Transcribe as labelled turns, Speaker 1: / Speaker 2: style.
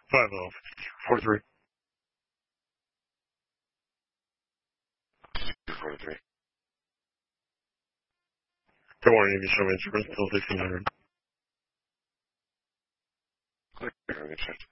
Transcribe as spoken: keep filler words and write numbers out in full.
Speaker 1: Five off. Four three. Four three. Good morning, Navy Showman Insurance, Bill sixteen hundred.